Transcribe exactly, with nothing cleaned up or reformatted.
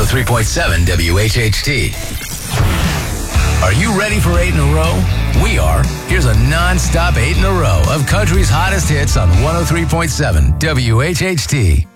oh three point seven W H H T. Are you ready for eight in a row? We are. Here's a non-stop eight in a row of country's hottest hits on one oh three point seven W H H T.